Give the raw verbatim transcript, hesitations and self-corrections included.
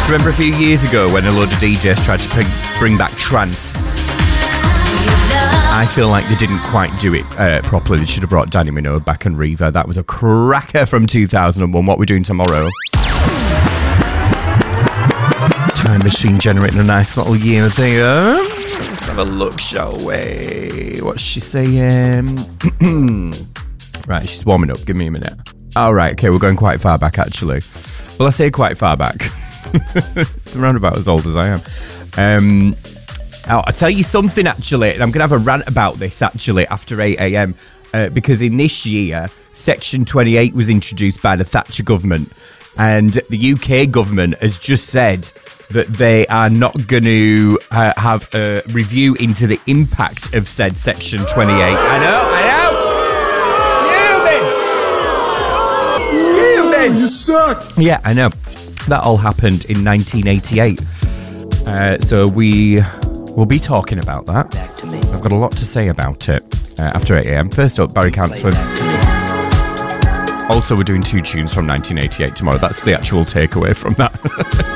Do you remember a few years ago when a load of D Js tried to bring, bring back trance? I feel like they didn't quite do it uh, properly. They should have brought Danny Minogue back and Reva. That was a cracker from two thousand one. What we're doing tomorrow? Time machine generating a nice little year there. Let's have a look, shall we? What's she saying? Right, she's warming up. Give me a minute. All right, okay, we're going quite far back, actually. Well, I say quite far back. It's around about as old as I am. Um, oh, I'll tell you something, actually. I'm going to have a rant about this, actually, after eight a.m. Uh, because in this year, Section twenty-eight was introduced by the Thatcher government. And the U K government has just said that they are not going to uh, have a review into the impact of said Section twenty-eight. I know, I know! Human! Human! You suck! Yeah, I know. That all happened in nineteen eighty-eight. Uh, so we will be talking about that. Back to me. I've got a lot to say about it uh, after eight a.m. First up, Barry Cantzman. Also, we're doing two tunes from nineteen eighty-eight tomorrow. That's the actual takeaway from that.